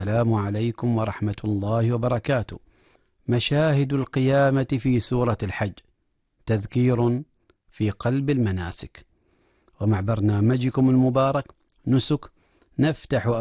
السلام عليكم ورحمة الله وبركاته. مشاهد القيامة في سورة الحج تذكير في قلب المناسك. ومع برنامجكم المبارك نسك نفتح